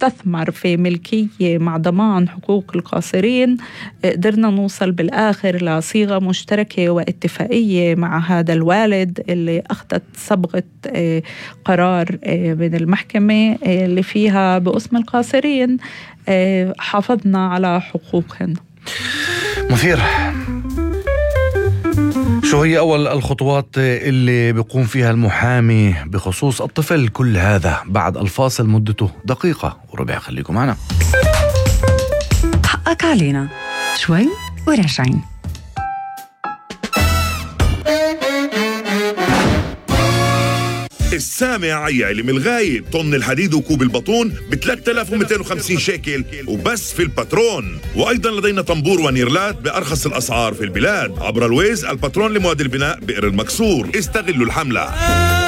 تستثمر في ملكية مع ضمان حقوق القاصرين، قدرنا نوصل بالآخر لصيغة مشتركة واتفاقية مع هذا الوالد اللي أخذت صبغة قرار من المحكمة اللي فيها باسم القاصرين حافظنا على حقوقهم. مثير. شو هي أول الخطوات اللي بيقوم فيها المحامي بخصوص الطفل؟ كل هذا بعد الفاصل مدته 1.25 دقيقة. خليكم معنا. حقك علينا شوي وراجعين. السامع يا علم الغايب، طن الحديد وكوب البطون ب 3250 شيكل وبس في الباترون. وأيضا لدينا طنبور ونيرلات بأرخص الأسعار في البلاد عبر الويز. الباترون لمواد البناء بئر المكسور. استغلوا الحملة.